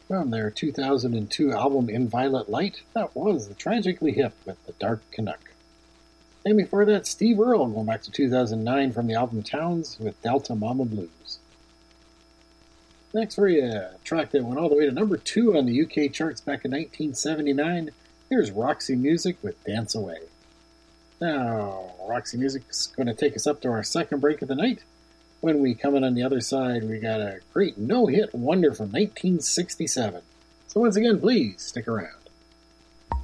From their 2002 album In Violet Light, that was the Tragically Hip with The Dark Canuck. And before that, Steve Earle, going back to 2009 from the album Towns with Delta Mama Blues. Next for you, a track that went all the way to number 2 on the UK charts back in 1979. Here's Roxy Music with Dance Away. Now, Roxy Music's going to take us up to our second break of the night. When we come in on the other side, we got a great no-hit wonder from 1967. So once again, please stick around.